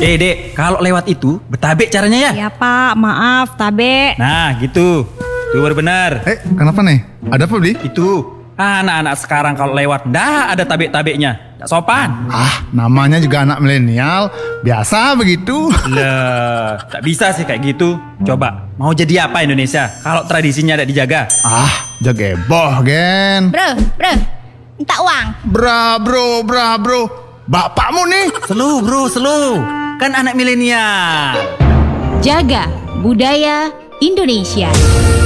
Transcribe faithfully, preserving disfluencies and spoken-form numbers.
Eh dek, kalau lewat itu bertabek caranya ya? Ya Pak, maaf, tabe. Nah gitu, itu baru benar. Eh, kenapa nih? Ada apa, Bli? Itu anak-anak sekarang kalau lewat ndak ada tabek-tabeknya, ndak sopan. Ah, namanya juga anak milenial, biasa begitu. Lah, tak bisa sih kayak gitu. Coba, mau jadi apa Indonesia kalau tradisinya tidak dijaga? Ah, jageboh, Gen. Bro, bro, minta uang. Bra, bro, bra, bro. Bapakmu nih. Slow bro, slow. Kan anak milenial. Jaga budaya Indonesia.